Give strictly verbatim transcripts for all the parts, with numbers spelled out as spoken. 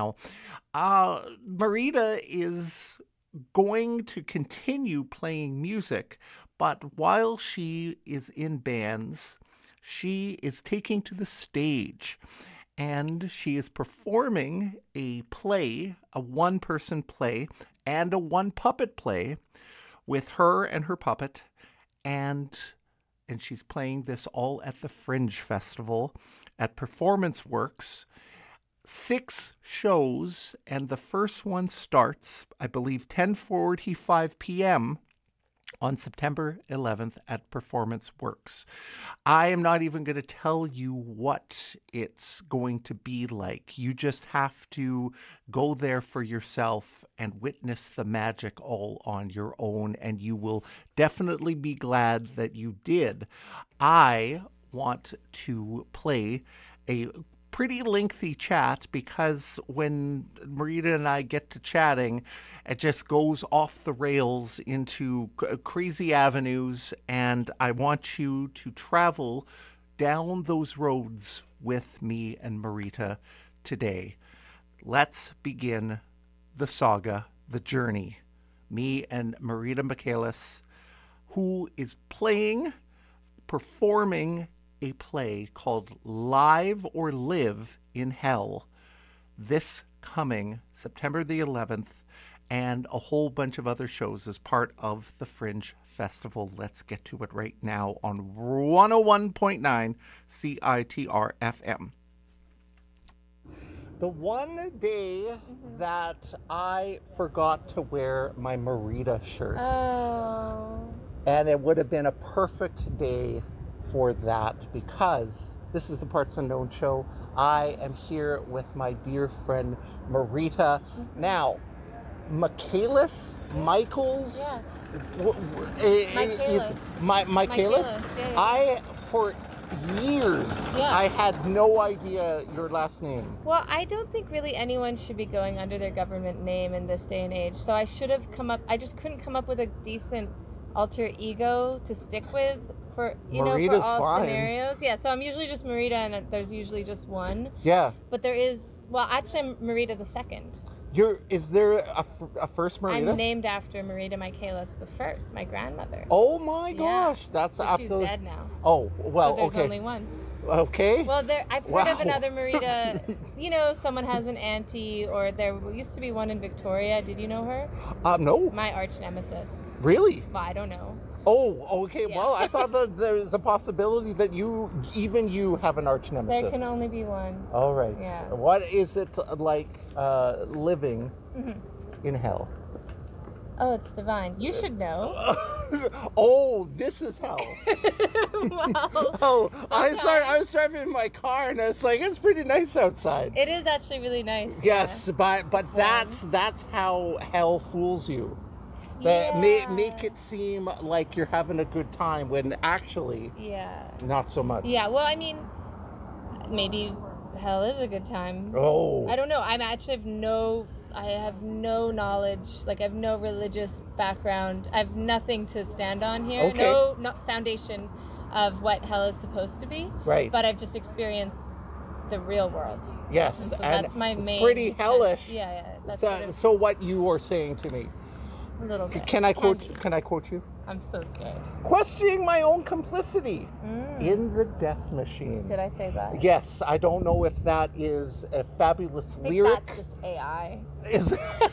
now. Uh, Marita is going to continue playing music, but while she is in bands, she is taking to the stage and she is performing a play, a one-person play, and a one-puppet play with her and her puppet, and and she's playing this all at the Fringe Festival at Performance Works. Six shows, and the first one starts, I believe, ten forty-five p.m. on September eleventh at Performance Works. I am not even going to tell you what it's going to be like. You just have to go there for yourself and witness the magic all on your own, and you will definitely be glad that you did. I want to play a pretty lengthy chat because when Marita and I get to chatting, it just goes off the rails into c- crazy avenues, and I want you to travel down those roads with me and Marita today. Let's begin the saga, the journey. Me and Marita Michaelis, who is playing, performing a play called Live or Live in Hell this coming September the eleventh, and a whole bunch of other shows as part of the Fringe Festival. Let's get to it right now on one oh one point nine C I T R F M. The one day mm-hmm. that I forgot to wear my Marita shirt. Oh. And it would have been a perfect day for that, because this is the Parts Unknown show. I am here with my dear friend Marita. Mm-hmm. Now, Michaelis, Michaels, yeah. w- w- Michaelis. My, Michaelis? Michaelis. Yeah, yeah. I, for years, yeah. I had no idea your last name. Well, I don't think really anyone should be going under their government name in this day and age. So I should have come up, I just couldn't come up with a decent alter ego to stick with for, you Marita's know, for all fine. Scenarios. Yeah, so I'm usually just Marita, and there's usually just one. Yeah. But there is, well, actually I'm Marita the second. You're, is there a, a first Marita? I'm named after Marita Michaelis the first, my grandmother. Oh my gosh, yeah. that's so absolutely... She's dead now. Oh, well, so there's okay. only one. Okay. Well, there I've heard wow. of another Marita. You know, someone has an auntie, or there used to be one in Victoria. Did you know her? Um, no. My arch nemesis. Really? Well, I don't know. Oh, okay. Yeah. Well, I thought that there's a possibility that you, even you, have an arch nemesis. There can only be one. All right. Yeah. What is it like uh, living mm-hmm. in hell? Oh, it's divine. You should know. Oh, this is hell. Wow. Oh, Sometimes. I started. I was driving in my car, and I was like, "It's pretty nice outside." It is actually really nice. Yes, yeah. but but it's that's fun. that's how hell fools you. That yeah. make make it seem like you're having a good time when actually, yeah, not so much. Yeah. Well, I mean, maybe hell is a good time. Oh. I don't know. I'm actually have no. I have no knowledge, like I have no religious background. I have nothing to stand on here. Okay. No, no foundation of what hell is supposed to be. Right. But I've just experienced the real world. Yes. And so and that's my main. pretty hellish. Yeah, yeah. That's so, sort of so what you were saying to me? a little bit. Can I quote? Can, Can I quote you? I'm so scared. Questioning my own complicity Mm. in the death machine. Did I say that? Yes. I don't know if that is a fabulous I think lyric. that's just A I. Is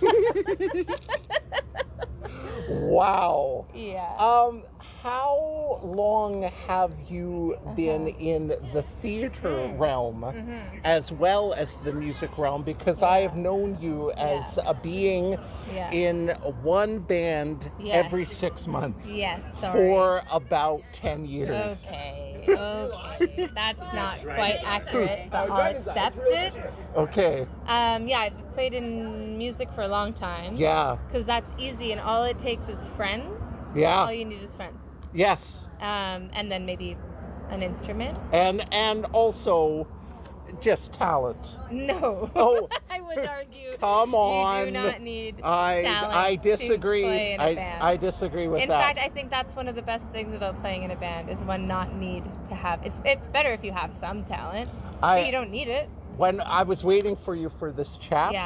Wow. Yeah. Um, how long have you Uh-huh. been in the theater Mm. realm Mhm. as well as the music realm? Because I have known you as a being Yeah. in one band Yes. every six months Yes, sorry. for about ten years. Okay, okay. That's not quite accurate, but I'll accept it. Okay. Um, yeah, I've played in music for a long time. Yeah. Because that's easy, and all it takes is friends. Yeah. All you need is friends. Yes. Um, and then maybe an instrument. And and also just talent. No. Oh. I would argue. Come on. You do not need I talent I disagree. to play in a I band. I disagree with In that. fact, I think that's one of the best things about playing in a band is one not need to have. It's it's better if you have some talent, I, but you don't need it. When I was waiting for you for this chat, Yeah.